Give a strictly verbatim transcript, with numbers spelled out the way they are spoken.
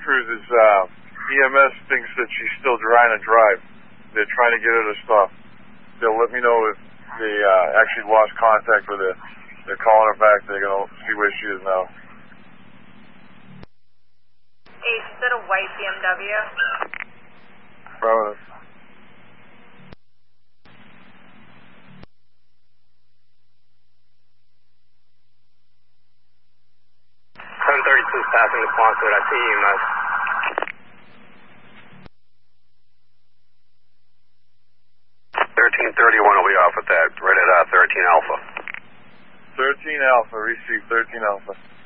Cruz is uh, E M S thinks that she's still trying to drive. They're trying to get her to stop. They'll let me know if they uh, actually lost contact with her. They're calling her back. They're going to see where she is now. Hey, she said a white B M W. Affirmative. seven thirty-two passing the Quonset. I see E M S. thirteen thirty-one will be off at that, right at uh, thirteen Alpha. thirteen Alpha, receive thirteen Alpha.